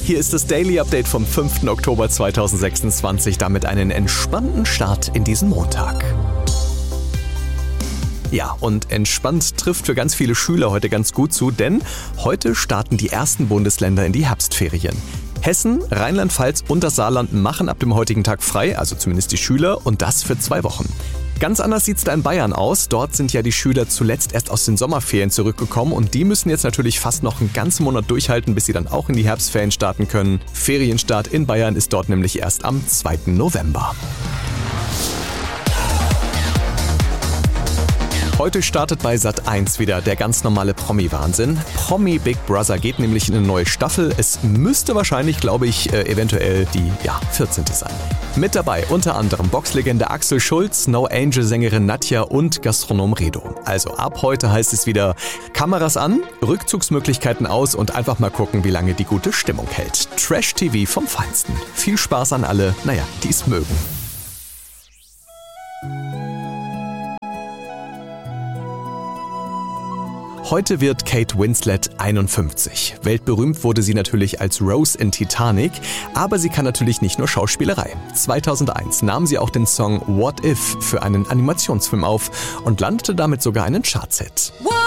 Hier ist das Daily Update vom 5. Oktober 2026, damit einen entspannten Start in diesen Montag. Ja, und entspannt trifft für ganz viele Schüler heute ganz gut zu, denn heute starten die ersten Bundesländer in die Herbstferien. Hessen, Rheinland-Pfalz und das Saarland machen ab dem heutigen Tag frei, also zumindest die Schüler, und das für 2 Wochen. Ganz anders sieht's da in Bayern aus. Dort sind ja die Schüler zuletzt erst aus den Sommerferien zurückgekommen und die müssen jetzt natürlich fast noch einen ganzen Monat durchhalten, bis sie dann auch in die Herbstferien starten können. Ferienstart in Bayern ist dort nämlich erst am 2. November. Heute startet bei Sat.1 wieder der ganz normale Promi-Wahnsinn. Promi Big Brother geht nämlich in eine neue Staffel. Es müsste wahrscheinlich, glaube ich, eventuell die 14. sein. Mit dabei unter anderem Boxlegende Axel Schulz, No Angel-Sängerin Nadja und Gastronom Redo. Also ab heute heißt es wieder Kameras an, Rückzugsmöglichkeiten aus und einfach mal gucken, wie lange die gute Stimmung hält. Trash-TV vom Feinsten. Viel Spaß an alle, die es mögen. Heute wird Kate Winslet 51. Weltberühmt wurde sie natürlich als Rose in Titanic, aber sie kann natürlich nicht nur Schauspielerei. 2001 nahm sie auch den Song What If für einen Animationsfilm auf und landete damit sogar einen Chartshit.